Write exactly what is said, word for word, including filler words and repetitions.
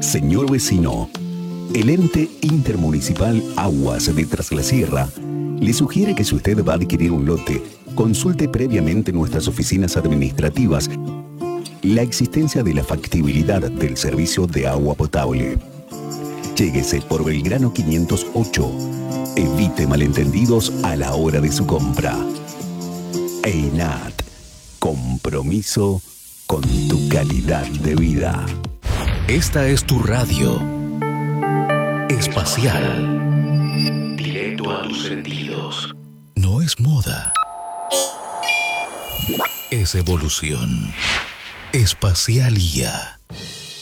Señor vecino, el ente intermunicipal Aguas de Tras la Sierra le sugiere que si usted va a adquirir un lote, consulte previamente nuestras oficinas administrativas la existencia de la factibilidad del servicio de agua potable. Lléguese por Belgrano quinientos ocho. Evite malentendidos a la hora de su compra. EINAT. Compromiso con tu calidad de vida. Esta es tu radio. Espacial. Directo a tus sentidos. No es moda. Es evolución. Espacialía.